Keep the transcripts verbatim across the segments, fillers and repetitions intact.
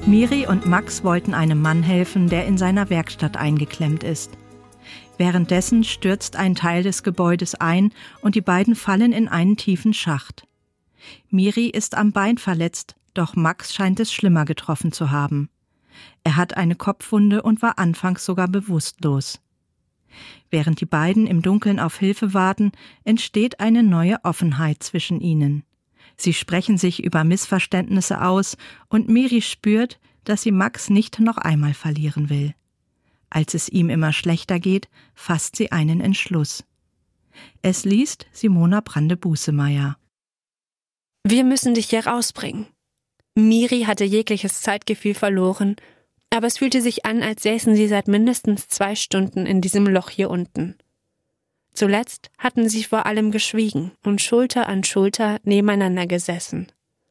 Miri und Max wollten einem Mann helfen, der in seiner Werkstatt eingeklemmt ist. Währenddessen stürzt ein Teil des Gebäudes ein und die beiden fallen in einen tiefen Schacht. Miri ist am Bein verletzt, doch Max scheint es schlimmer getroffen zu haben. Er hat eine Kopfwunde und war anfangs sogar bewusstlos. Während die beiden im Dunkeln auf Hilfe warten, entsteht eine neue Offenheit zwischen ihnen. Sie sprechen sich über Missverständnisse aus und Miri spürt, dass sie Max nicht noch einmal verlieren will. Als es ihm immer schlechter geht, fasst sie einen Entschluss. Es liest Simona Brande-Busemeyer. Wir müssen dich hier rausbringen. Miri hatte jegliches Zeitgefühl verloren, aber es fühlte sich an, als säßen sie seit mindestens zwei Stunden in diesem Loch hier unten. Zuletzt hatten sie vor allem geschwiegen und Schulter an Schulter nebeneinander gesessen.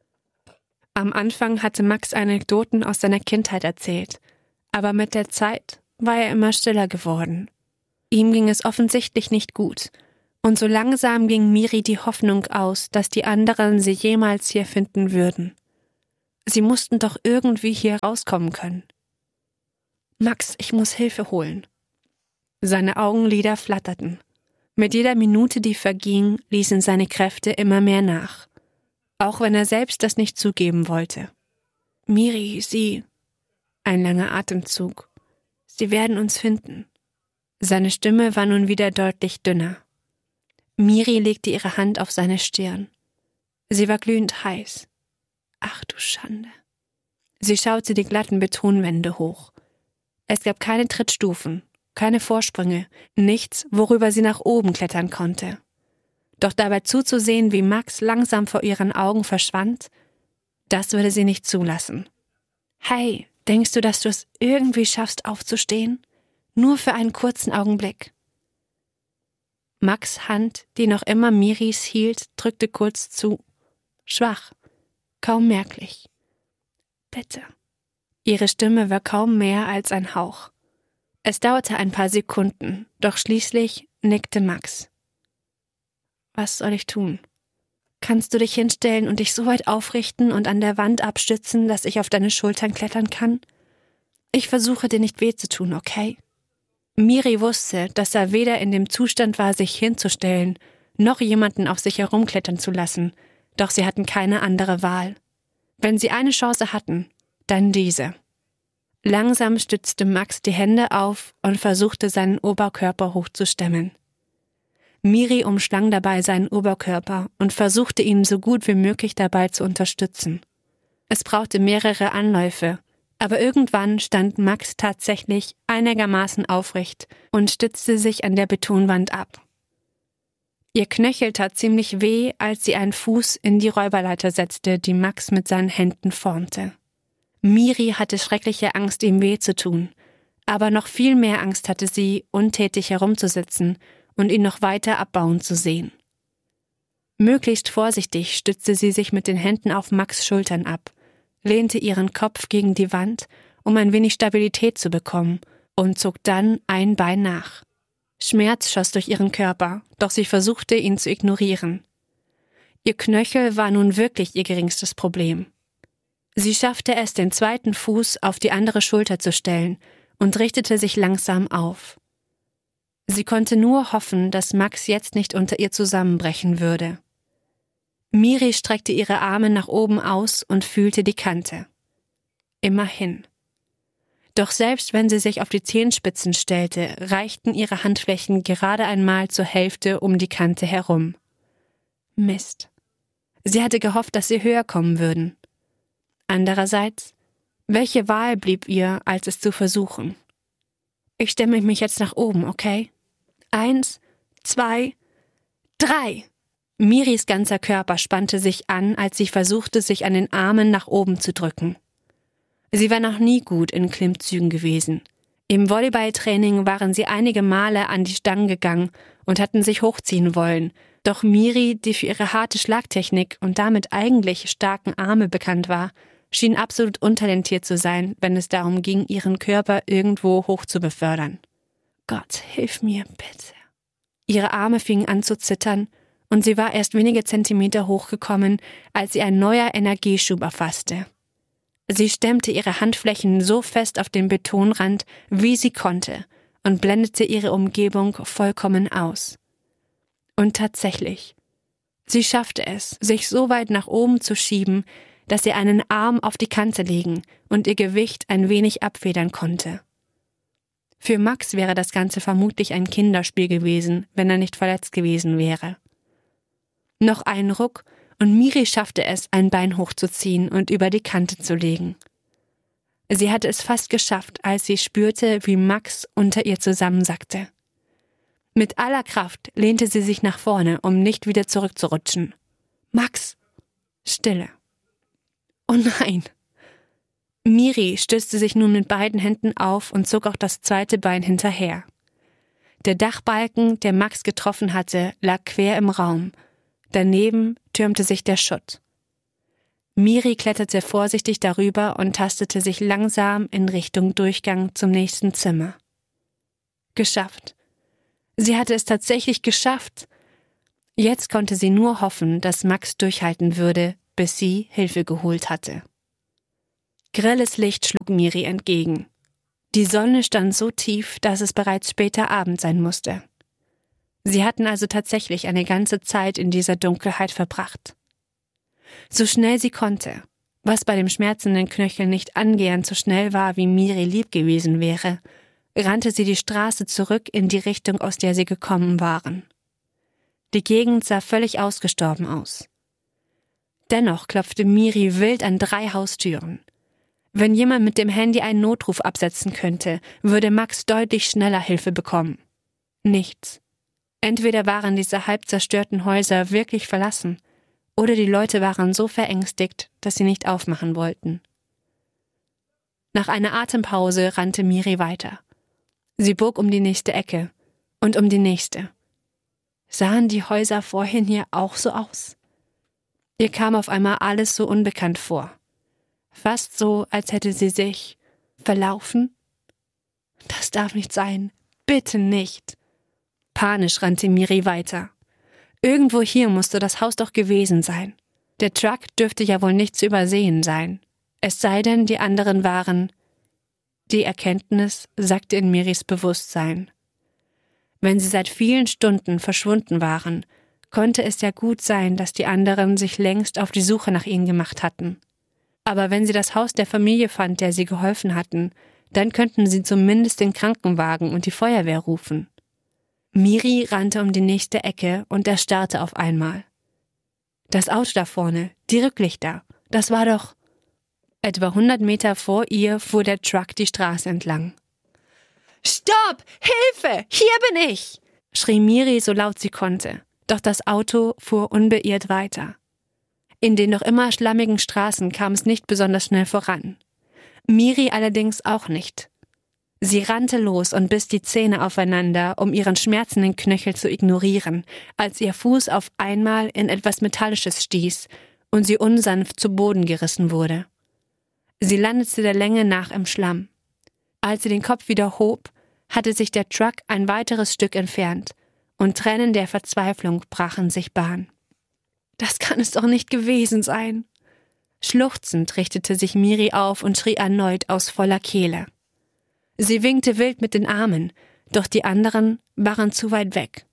Am Anfang hatte Max Anekdoten aus seiner Kindheit erzählt, aber mit der Zeit war er immer stiller geworden. Ihm ging es offensichtlich nicht gut, und so langsam ging Miri die Hoffnung aus, dass die anderen sie jemals hier finden würden. Sie mussten doch irgendwie hier rauskommen können. »Max, ich muss Hilfe holen.« Seine Augenlider flatterten. Mit jeder Minute, die verging, ließen seine Kräfte immer mehr nach. Auch wenn er selbst das nicht zugeben wollte. »Miri, Sie...« Ein langer Atemzug. »Sie werden uns finden.« Seine Stimme war nun wieder deutlich dünner. Miri legte ihre Hand auf seine Stirn. Sie war glühend heiß. Ach du Schande. Sie schaute die glatten Betonwände hoch. Es gab keine Trittstufen, keine Vorsprünge, nichts, worüber sie nach oben klettern konnte. Doch dabei zuzusehen, wie Max langsam vor ihren Augen verschwand, das würde sie nicht zulassen. »Hey, denkst du, dass du es irgendwie schaffst, aufzustehen? Nur für einen kurzen Augenblick.« Max' Hand, die noch immer Miris hielt, drückte kurz zu. Schwach, kaum merklich. »Bitte.« Ihre Stimme war kaum mehr als ein Hauch. Es dauerte ein paar Sekunden, doch schließlich nickte Max. »Was soll ich tun? Kannst du dich hinstellen und dich so weit aufrichten und an der Wand abstützen, dass ich auf deine Schultern klettern kann? Ich versuche dir nicht weh zu tun, okay?« Miri wusste, dass er weder in dem Zustand war, sich hinzustellen, noch jemanden auf sich herumklettern zu lassen, doch sie hatten keine andere Wahl. Wenn sie eine Chance hatten, dann diese. Langsam stützte Max die Hände auf und versuchte, seinen Oberkörper hochzustemmen. Miri umschlang dabei seinen Oberkörper und versuchte ihn so gut wie möglich dabei zu unterstützen. Es brauchte mehrere Anläufe, aber irgendwann stand Max tatsächlich einigermaßen aufrecht und stützte sich an der Betonwand ab. Ihr Knöchel tat ziemlich weh, als sie einen Fuß in die Räuberleiter setzte, die Max mit seinen Händen formte. Miri hatte schreckliche Angst, ihm weh zu tun, aber noch viel mehr Angst hatte sie, untätig herumzusitzen und ihn noch weiter abbauen zu sehen. Möglichst vorsichtig stützte sie sich mit den Händen auf Max' Schultern ab, lehnte ihren Kopf gegen die Wand, um ein wenig Stabilität zu bekommen, und zog dann ein Bein nach. Schmerz schoss durch ihren Körper, doch sie versuchte, ihn zu ignorieren. Ihr Knöchel war nun wirklich ihr geringstes Problem. Sie schaffte es, den zweiten Fuß auf die andere Schulter zu stellen und richtete sich langsam auf. Sie konnte nur hoffen, dass Max jetzt nicht unter ihr zusammenbrechen würde. Miri streckte ihre Arme nach oben aus und fühlte die Kante. Immerhin. Doch selbst wenn sie sich auf die Zehenspitzen stellte, reichten ihre Handflächen gerade einmal zur Hälfte um die Kante herum. Mist. Sie hatte gehofft, dass sie höher kommen würden. Andererseits, welche Wahl blieb ihr, als es zu versuchen? Ich stemme mich jetzt nach oben, okay? Eins, zwei, drei! Miris ganzer Körper spannte sich an, als sie versuchte, sich an den Armen nach oben zu drücken. Sie war noch nie gut in Klimmzügen gewesen. Im Volleyballtraining waren sie einige Male an die Stangen gegangen und hatten sich hochziehen wollen, doch Miri, die für ihre harte Schlagtechnik und damit eigentlich starken Arme bekannt war, schien absolut untalentiert zu sein, wenn es darum ging, ihren Körper irgendwo hoch zu befördern. Gott, hilf mir, bitte. Ihre Arme fingen an zu zittern, und sie war erst wenige Zentimeter hochgekommen, als sie ein neuer Energieschub erfasste. Sie stemmte ihre Handflächen so fest auf den Betonrand, wie sie konnte, und blendete ihre Umgebung vollkommen aus. Und tatsächlich, sie schaffte es, sich so weit nach oben zu schieben, dass sie einen Arm auf die Kante legen und ihr Gewicht ein wenig abfedern konnte. Für Max wäre das Ganze vermutlich ein Kinderspiel gewesen, wenn er nicht verletzt gewesen wäre. Noch ein Ruck, und Miri schaffte es, ein Bein hochzuziehen und über die Kante zu legen. Sie hatte es fast geschafft, als sie spürte, wie Max unter ihr zusammensackte. Mit aller Kraft lehnte sie sich nach vorne, um nicht wieder zurückzurutschen. »Max!« Stille. »Oh nein!« Miri stützte sich nun mit beiden Händen auf und zog auch das zweite Bein hinterher. Der Dachbalken, der Max getroffen hatte, lag quer im Raum. Daneben türmte sich der Schutt. Miri kletterte vorsichtig darüber und tastete sich langsam in Richtung Durchgang zum nächsten Zimmer. Geschafft. Sie hatte es tatsächlich geschafft. Jetzt konnte sie nur hoffen, dass Max durchhalten würde, bis sie Hilfe geholt hatte. Grelles Licht schlug Miri entgegen. Die Sonne stand so tief, dass es bereits später Abend sein musste. Sie hatten also tatsächlich eine ganze Zeit in dieser Dunkelheit verbracht. So schnell sie konnte, was bei dem schmerzenden Knöchel nicht annähernd so schnell war, wie Miri lieb gewesen wäre, rannte sie die Straße zurück in die Richtung, aus der sie gekommen waren. Die Gegend sah völlig ausgestorben aus. Dennoch klopfte Miri wild an drei Haustüren. Wenn jemand mit dem Handy einen Notruf absetzen könnte, würde Max deutlich schneller Hilfe bekommen. Nichts. Entweder waren diese halb zerstörten Häuser wirklich verlassen, oder die Leute waren so verängstigt, dass sie nicht aufmachen wollten. Nach einer Atempause rannte Miri weiter. Sie bog um die nächste Ecke und um die nächste. Sahen die Häuser vorhin hier auch so aus? Ihr kam auf einmal alles so unbekannt vor. Fast so, als hätte sie sich verlaufen. Das darf nicht sein. Bitte nicht. Panisch rannte Miri weiter. Irgendwo hier musste das Haus doch gewesen sein. Der Truck dürfte ja wohl nicht zu übersehen sein. Es sei denn, die anderen waren... Die Erkenntnis sackte in Miris Bewusstsein. Wenn sie seit vielen Stunden verschwunden waren, konnte es ja gut sein, dass die anderen sich längst auf die Suche nach ihnen gemacht hatten. Aber wenn sie das Haus der Familie fand, der sie geholfen hatten, dann könnten sie zumindest den Krankenwagen und die Feuerwehr rufen. Miri rannte um die nächste Ecke und erstarrte auf einmal. Das Auto da vorne, die Rücklichter, das war doch... Etwa hundert Meter vor ihr fuhr der Truck die Straße entlang. »Stopp! Hilfe! Hier bin ich!« schrie Miri so laut sie konnte, doch das Auto fuhr unbeirrt weiter. In den noch immer schlammigen Straßen kam es nicht besonders schnell voran. Miri allerdings auch nicht. Sie rannte los und biss die Zähne aufeinander, um ihren schmerzenden Knöchel zu ignorieren, als ihr Fuß auf einmal in etwas Metallisches stieß und sie unsanft zu Boden gerissen wurde. Sie landete der Länge nach im Schlamm. Als sie den Kopf wieder hob, hatte sich der Truck ein weiteres Stück entfernt und Tränen der Verzweiflung brachen sich Bahn. Das kann es doch nicht gewesen sein. Schluchzend richtete sich Miri auf und schrie erneut aus voller Kehle. Sie winkte wild mit den Armen, doch die anderen waren zu weit weg.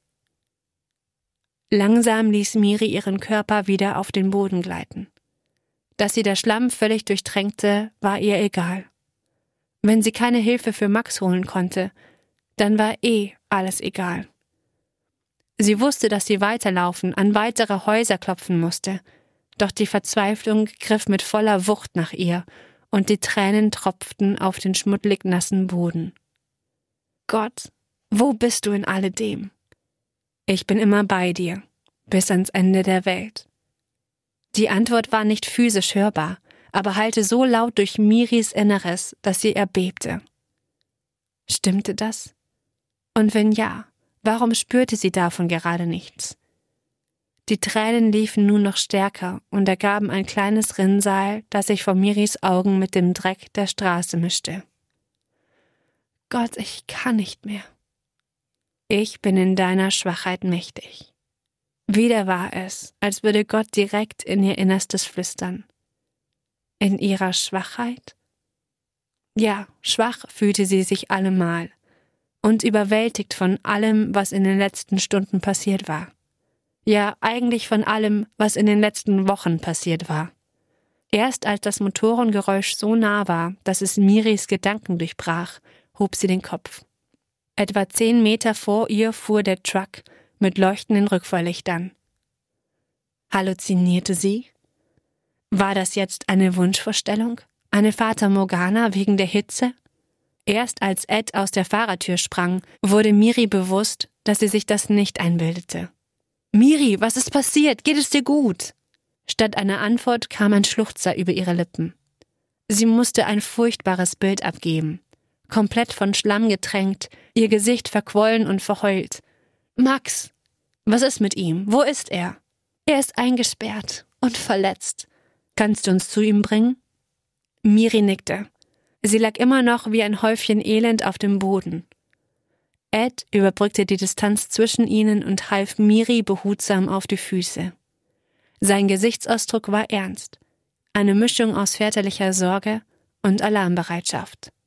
Langsam ließ Miri ihren Körper wieder auf den Boden gleiten. Dass sie der Schlamm völlig durchtränkte, war ihr egal. Wenn sie keine Hilfe für Max holen konnte, dann war eh alles egal. Sie wusste, dass sie weiterlaufen, an weitere Häuser klopfen musste, doch die Verzweiflung griff mit voller Wucht nach ihr und die Tränen tropften auf den schmuddelig nassen Boden. Gott, wo bist du in alledem? Ich bin immer bei dir, bis ans Ende der Welt. Die Antwort war nicht physisch hörbar, aber hallte so laut durch Miris Inneres, dass sie erbebte. Stimmte das? Und wenn ja, warum spürte sie davon gerade nichts? Die Tränen liefen nun noch stärker und ergaben ein kleines Rinnsal, das sich vor Miris Augen mit dem Dreck der Straße mischte. Gott, ich kann nicht mehr. Ich bin in deiner Schwachheit mächtig. Wieder war es, als würde Gott direkt in ihr Innerstes flüstern. In ihrer Schwachheit? Ja, schwach fühlte sie sich allemal und überwältigt von allem, was in den letzten Stunden passiert war. Ja, eigentlich von allem, was in den letzten Wochen passiert war. Erst als das Motorengeräusch so nah war, dass es Miris Gedanken durchbrach, hob sie den Kopf. Etwa zehn Meter vor ihr fuhr der Truck mit leuchtenden Rückfahrlichtern. Halluzinierte sie? War das jetzt eine Wunschvorstellung? Eine Fata Morgana wegen der Hitze? Erst als Ed aus der Fahrertür sprang, wurde Miri bewusst, dass sie sich das nicht einbildete. »Miri, was ist passiert? Geht es dir gut?« Statt einer Antwort kam ein Schluchzer über ihre Lippen. Sie musste ein furchtbares Bild abgeben. Komplett von Schlamm getränkt, ihr Gesicht verquollen und verheult. »Max! Was ist mit ihm? Wo ist er?« »Er ist eingesperrt und verletzt. Kannst du uns zu ihm bringen?« Miri nickte. Sie lag immer noch wie ein Häufchen Elend auf dem Boden. Ed überbrückte die Distanz zwischen ihnen und half Miri behutsam auf die Füße. Sein Gesichtsausdruck war ernst, eine Mischung aus väterlicher Sorge und Alarmbereitschaft.